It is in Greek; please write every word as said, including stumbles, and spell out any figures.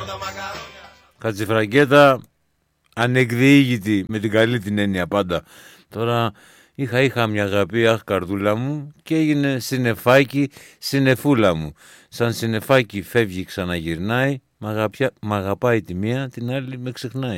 Χατζηφραγκέτα ανεκδιήγητη με την καλή την έννοια πάντα. Τώρα είχα είχα μια αγαπή, αχ καρδούλα μου, και έγινε συννεφάκι, συννεφούλα μου. Σαν συννεφάκι φεύγει ξαναγυρνάει, μ' αγαπιά- μ' αγαπάει τη μία, την άλλη με ξεχνάει.